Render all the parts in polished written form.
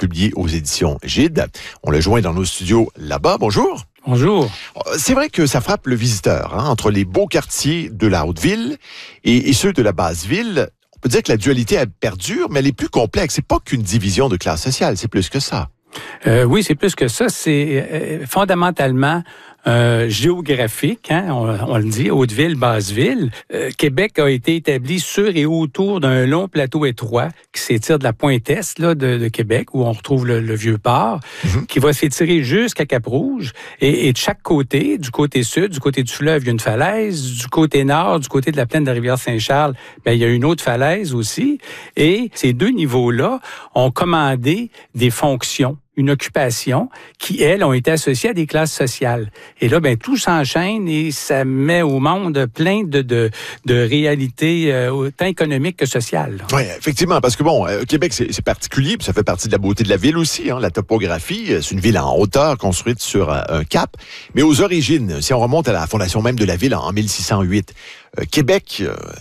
publié aux éditions Gide. On le joint dans nos studios là-bas. Bonjour. Bonjour. C'est vrai que ça frappe le visiteur, entre les beaux quartiers de la Haute-Ville et ceux de la Basse-Ville. On peut dire que la dualité elle perdure, mais elle est plus complexe. C'est pas qu'une division de classe sociale, c'est plus que ça. Oui, c'est plus que ça. C'est fondamentalement géographique, on le dit, Haute-Ville, Basse-Ville. Québec a été établi sur et autour d'un long plateau étroit qui s'étire de la pointe est de Québec, où on retrouve le Vieux-Port, qui va s'étirer jusqu'à Cap-Rouge. Et de chaque côté, du côté sud, du côté du fleuve, il y a une falaise. Du côté nord, du côté de la plaine de la rivière Saint-Charles, il y a une autre falaise aussi. Et ces deux niveaux-là ont commandé des fonctions, une occupation qui, elles, ont été associées à des classes sociales. Et là, tout s'enchaîne et ça met au monde plein de réalités autant économiques que sociales. Oui, effectivement, parce que Québec, c'est particulier, puis ça fait partie de la beauté de la ville aussi, la topographie. C'est une ville en hauteur, construite sur un cap. Mais aux origines, si on remonte à la fondation même de la ville en 1608, Québec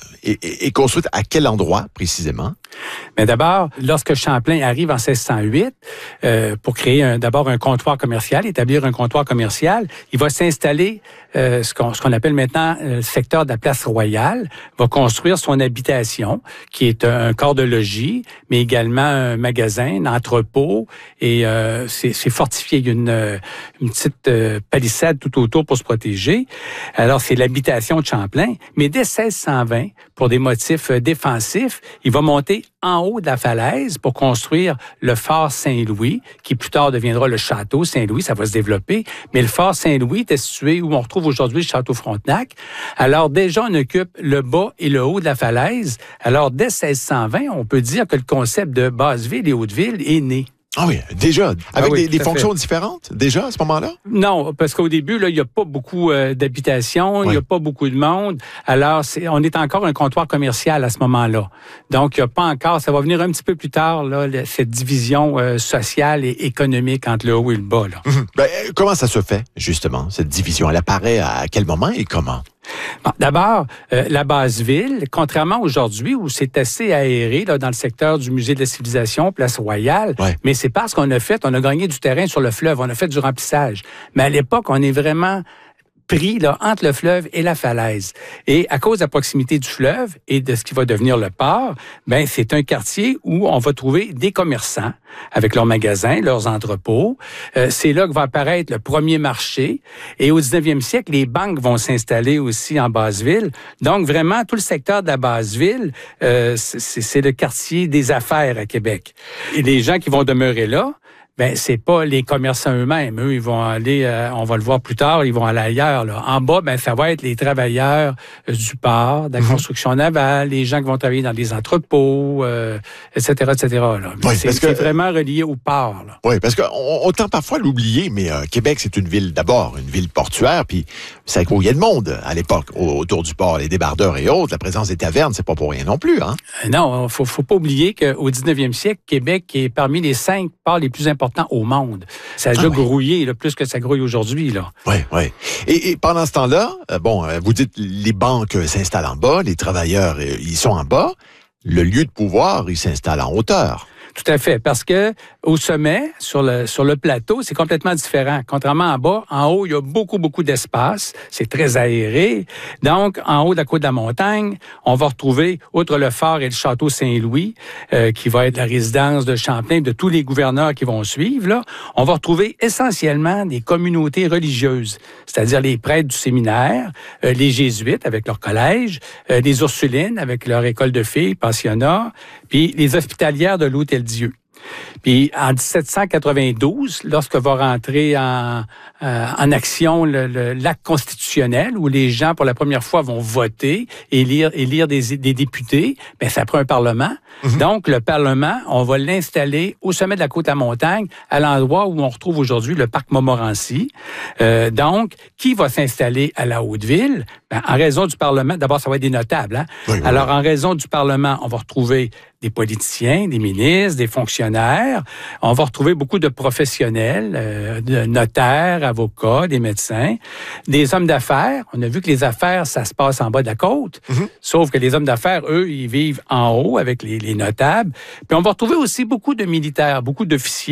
est construite à quel endroit, précisément? Mais d'abord, lorsque Champlain arrive en 1608, pour créer d'abord un comptoir commercial, établir un comptoir commercial, il va s'installer ce qu'on appelle maintenant le secteur de la place Royale, va construire son habitation, qui est un corps de logis, mais également un magasin, un entrepôt, et c'est fortifié. Il y a une petite palissade tout autour pour se protéger. Alors, c'est l'habitation de Champlain, mais dès 1620, pour des motifs défensifs, il va monter en haut de la falaise pour construire le fort Saint-Louis, qui plus tard deviendra le château Saint-Louis, ça va se développer. Mais le fort Saint-Louis était situé où on retrouve aujourd'hui le château Frontenac. Alors déjà, on occupe le bas et le haut de la falaise. Alors dès 1620, on peut dire que le concept de Basse-Ville et Haute-Ville est né. Ah oui, déjà, avec des fonctions différentes, déjà, à ce moment-là? Non, parce qu'au début, là, il n'y a pas beaucoup d'habitations, il n'y a pas beaucoup de monde. Alors, on est encore un comptoir commercial à ce moment-là. Donc, il n'y a pas encore, ça va venir un petit peu plus tard, là, cette division sociale et économique entre le haut et le bas. Là. Comment ça se fait, justement, cette division? Elle apparaît à quel moment et comment? Bon, d'abord, la Basse-Ville, contrairement aujourd'hui où c'est assez aéré là, dans le secteur du Musée de la Civilisation, Place Royale, mais c'est parce qu'on a gagné du terrain sur le fleuve, on a fait du remplissage. Mais à l'époque, on est vraiment pris là, entre le fleuve et la falaise. Et à cause de la proximité du fleuve et de ce qui va devenir le port, c'est un quartier où on va trouver des commerçants avec leurs magasins, leurs entrepôts. C'est là que va apparaître le premier marché. Et au 19e siècle, les banques vont s'installer aussi en Basse-Ville. Donc, vraiment, tout le secteur de la Basse-Ville, c'est le quartier des affaires à Québec. Et les gens qui vont demeurer là, c'est pas les commerçants eux-mêmes. Eux, ils vont aller, on va le voir plus tard, ils vont aller ailleurs. Là. En bas, ça va être les travailleurs du port, de la construction navale, les gens qui vont travailler dans des entrepôts, etc., etc. Là. C'est vraiment relié au port. Là. Oui, parce qu'on tend parfois à l'oublier, mais Québec, c'est une ville portuaire, puis ça grouillait de monde à l'époque autour du port, les débardeurs et autres. La présence des tavernes, c'est pas pour rien non plus. Non, faut pas oublier qu'au 19e siècle, Québec est parmi les 5 ports les plus importants au monde. Ça a déjà grouillé, là, plus que ça grouille aujourd'hui. Oui. Et pendant ce temps-là, vous dites les banques s'installent en bas, les travailleurs, ils sont en bas. Le lieu de pouvoir, il s'installe en hauteur. Tout à fait, parce que au sommet, sur le plateau, c'est complètement différent. Contrairement en bas, en haut, il y a beaucoup, beaucoup d'espace. C'est très aéré. Donc, en haut de la côte de la montagne, on va retrouver, outre le fort et le château Saint-Louis, qui va être la résidence de Champlain, de tous les gouverneurs qui vont suivre, là, on va retrouver essentiellement des communautés religieuses, c'est-à-dire les prêtres du séminaire, les jésuites avec leur collège, les Ursulines avec leur école de filles, pensionnat, puis les hospitalières de l'Hôtel-Dieu. Puis en 1792, lorsque va rentrer en action l'acte constitutionnel où les gens pour la première fois vont voter, élire des députés, ça prend un parlement. Donc le parlement, on va l'installer au sommet de la côte à montagne, à l'endroit où on retrouve aujourd'hui le parc Montmorency. Donc qui va s'installer à la Haute-Ville? En raison du parlement, d'abord ça va être des notables. Alors en raison du parlement, on va retrouver des politiciens, des ministres, des fonctionnaires. On va retrouver beaucoup de professionnels, de notaires, avocats, des médecins, des hommes d'affaires. On a vu que les affaires, ça se passe en bas de la côte. Sauf que les hommes d'affaires, eux, ils vivent en haut avec les notables. Puis on va retrouver aussi beaucoup de militaires, beaucoup d'officiers.